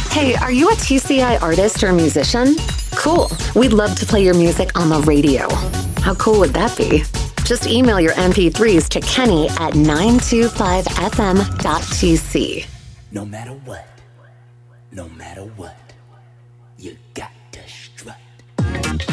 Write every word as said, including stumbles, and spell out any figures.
Hey, are you a T C I artist or musician? Cool. We'd love to play your music on the radio. How cool would that be? Just email your M P threes to Kenny at nine two five f m dot t c. No matter what, no matter what, you got to strut.